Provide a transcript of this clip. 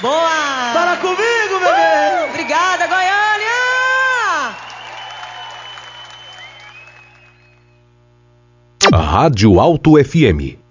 Boa! Fala comigo, bebê! Obrigada, Goiânia! Rádio Alto FM